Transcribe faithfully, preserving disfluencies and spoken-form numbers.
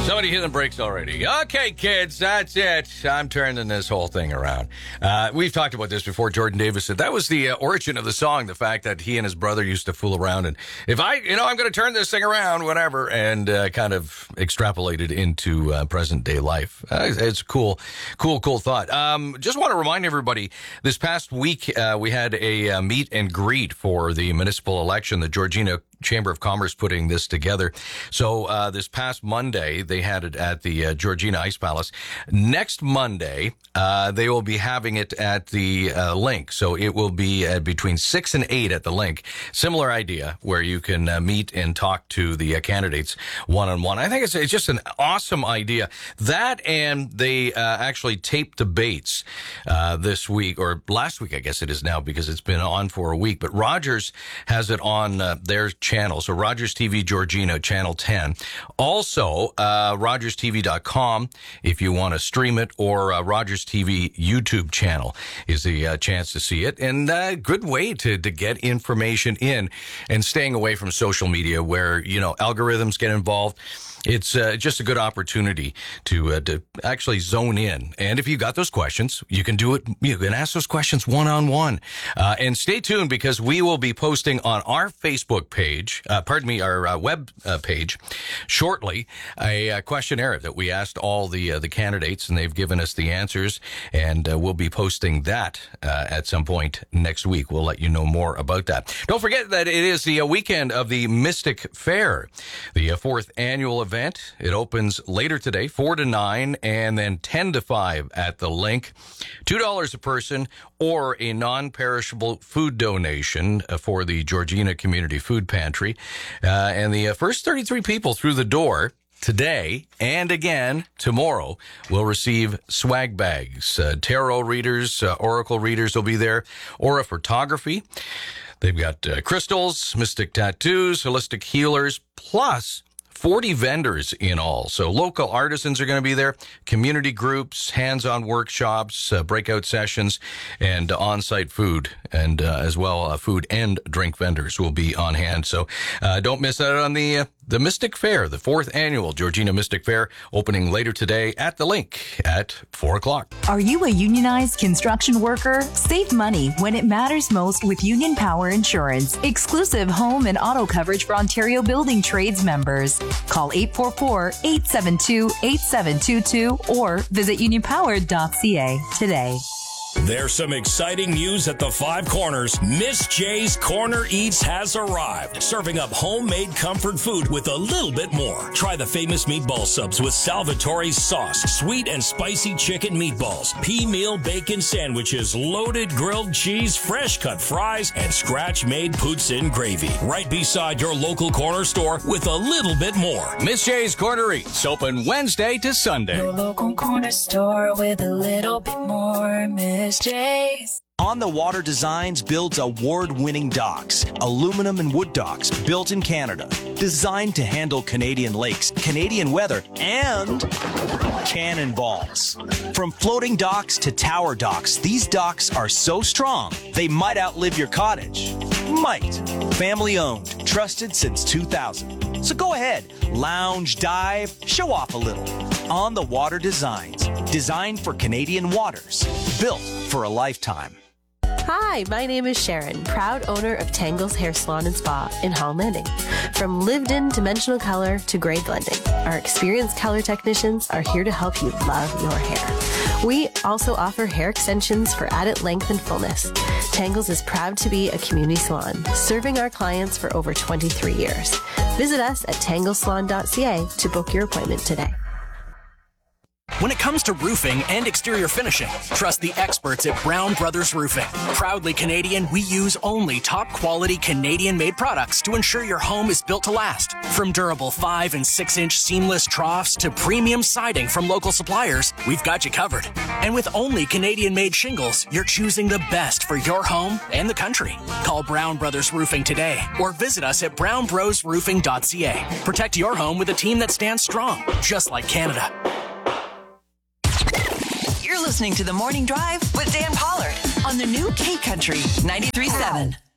Somebody hit the brakes already. Okay, kids, that's it. I'm turning this whole thing around. Uh, we've talked about this before. Jordan Davis said that was the uh, origin of the song, the fact that he and his brother used to fool around. And if I, you know, I'm going to turn this thing around, whatever, and uh, kind of extrapolated into uh, present day life. Uh, it's a cool, cool, cool thought. Um, just want to remind everybody, this past week, uh, we had a uh, meet and greet for the municipal election. The Georgina Chamber of Commerce putting this together. So uh, this past Monday, they had it at the uh, Georgina Ice Palace. Next Monday, uh, they will be having it at the uh, Link. So it will be uh, between six and eight at the Link. Similar idea where you can uh, meet and talk to the uh, candidates one-on-one. I think it's, it's just an awesome idea. That, and they uh, actually taped debates uh, this week, or last week, I guess it is now, because it's been on for a week. But Rogers has it on uh, their channel. So Rogers T V Georgina, channel ten. Also, uh, rogers t v dot com if you want to stream it, or uh, Rogers T V YouTube channel is the uh, chance to see it. And a uh, good way to, to get information in, and staying away from social media where, you know, algorithms get involved. It's uh, just a good opportunity to uh, to actually zone in. And if you got those questions, you can do it. You can ask those questions one-on-one. Uh, and stay tuned, because we will be posting on our Facebook page, uh, pardon me, our uh, web uh, page shortly, a, a questionnaire that we asked all the uh, the candidates, and they've given us the answers. And uh, we'll be posting that uh, at some point next week. We'll let you know more about that. Don't forget that it is the uh, weekend of the Mystic Fair, the uh, fourth annual event. Event. It opens later today, four to nine, and then ten to five at the Link. two dollars a person, or a non-perishable food donation for the Georgina Community Food Pantry. Uh, and the first thirty-three people through the door today and again tomorrow will receive swag bags. Uh, tarot readers, uh, oracle readers will be there, aura photography. They've got uh, crystals, mystic tattoos, holistic healers, plus forty vendors in all. So local artisans are going to be there, community groups, hands-on workshops, uh, breakout sessions, and on-site food, and uh, as well uh, food and drink vendors will be on hand. So uh, don't miss out on the uh, the Mystic Fair, the fourth annual Georgina Mystic Fair, opening later today at the Link at four o'clock. Are you a unionized construction worker? Save money when it matters most with Union Power Insurance. Exclusive home and auto coverage for Ontario Building Trades members. Call eight four four, eight seven two, eight seven two two or visit union power dot c a today. There's some exciting news at the Five Corners. Miss J's Corner Eats has arrived, serving up homemade comfort food with a little bit more. Try the famous meatball subs with Salvatore's sauce, sweet and spicy chicken meatballs, pea meal bacon sandwiches, loaded grilled cheese, fresh cut fries, and scratch-made poutine gravy. Right beside your local corner store with a little bit more. Miss J's Corner Eats, open Wednesday to Sunday. Your local corner store with a little bit more. Miss J's. On the Water Designs builds award-winning docks, aluminum and wood docks built in Canada, designed to handle Canadian lakes, Canadian weather, and cannonballs. From floating docks to tower docks, these docks are so strong, they might outlive your cottage. Might. Family owned, trusted since two thousand. So go ahead, lounge, dive, show off a little. On the Water Designs, designed for Canadian waters, built for a lifetime. Hi, my name is Sharon, proud owner of Tangles Hair Salon and Spa in Holland Landing. From lived-in dimensional color to gray blending, our experienced color technicians are here to help you love your hair. We also offer hair extensions for added length and fullness. Tangles is proud to be a community salon, serving our clients for over twenty-three years. Visit us at tangle salon dot c a to book your appointment today. When it comes to roofing and exterior finishing, trust the experts at Brown Brothers Roofing. Proudly Canadian, we use only top-quality Canadian-made products to ensure your home is built to last. From durable five and six inch seamless troughs to premium siding from local suppliers, we've got you covered. And with only Canadian-made shingles, you're choosing the best for your home and the country. Call Brown Brothers Roofing today or visit us at brown bros roofing dot c a. Protect your home with a team that stands strong, just like Canada. You're listening to The Morning Drive with Dan Pollard on the new K Country ninety-three point seven.